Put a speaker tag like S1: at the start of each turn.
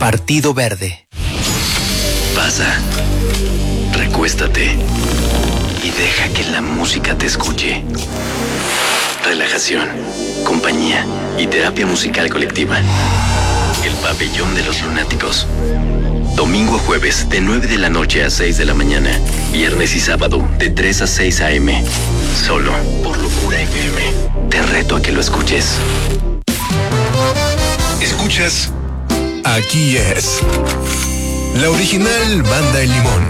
S1: Partido Verde.
S2: Pasa, recuéstate y deja que la música te escuche. Relajación, compañía y terapia musical colectiva. El Pabellón de los Lunáticos. Domingo a jueves de 9 de la noche a 6 de la mañana. Viernes y sábado de 3 a 6 a.m. Solo por Locura FM. Te reto a que lo escuches.
S3: Escuchas. Aquí es la original Banda El Limón.